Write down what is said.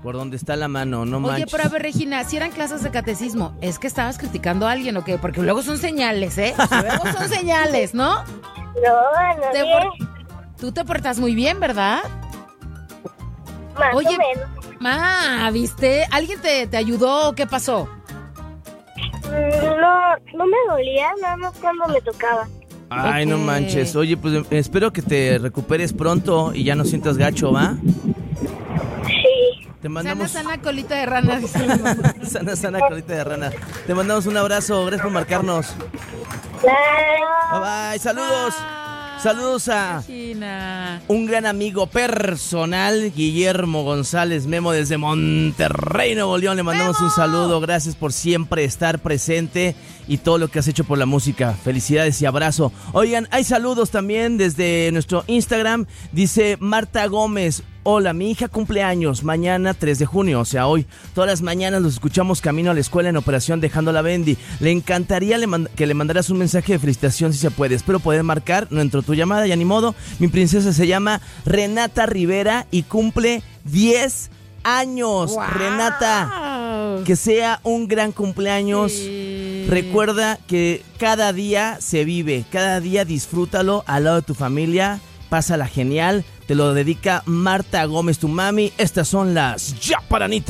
Por donde está la mano, no Oye, manches. pero a ver, Regina, si eran clases de catecismo, ¿es que estabas criticando a alguien o qué? Porque luego son señales, ¿eh? Luego son señales, ¿no? No, no sé. Tú te portas muy bien, ¿verdad? Más Oye, o menos. ¿viste? ¿Alguien te ayudó o qué pasó? No me dolía, nada más cuando me tocaba. Ay, no Ok. manches. Oye, pues espero que te recuperes pronto y ya no sientas gacho, ¿va? Sí. Te mandamos... Sana colita de rana, dice la mamá. Sana colita de rana. Te mandamos un abrazo, gracias por marcarnos. Bye. Bye bye, saludos. Saludos a Regina. un gran amigo personal, Guillermo González Memo desde Monterrey, Nuevo León. Le mandamos un saludo, gracias por siempre estar presente y todo lo que has hecho por la música. Felicidades y abrazo. Oigan, hay saludos también desde nuestro Instagram. Dice Marta Gómez: hola, mi hija cumple años mañana 3 de junio, o sea hoy. Todas las mañanas los escuchamos camino a la escuela en Operación Dejando la Bendy. Le encantaría que le mandaras un mensaje de felicitación si se puede. Espero poder marcar, no entró tu llamada, ya ni modo. Mi princesa se llama Renata Rivera y cumple 10 años. ¡Wow! Renata, que sea un gran cumpleaños. Sí. Recuerda que cada día se vive, cada día disfrútalo al lado de tu familia. Pásala genial. Te lo dedica Marta Gómez, tu mami. Estas son las Yaparanitas.